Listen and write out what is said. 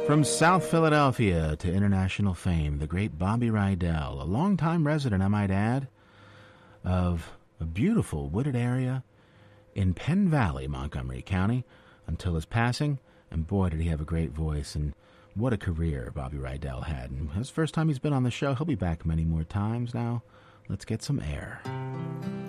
From South Philadelphia to international fame, the great Bobby Rydell, a longtime resident, I might add, of a beautiful wooded area in Penn Valley, Montgomery County, until his passing. And boy, did he have a great voice, and what a career Bobby Rydell had. And it's the first time he's been on the show. He'll be back many more times now. Let's get some air.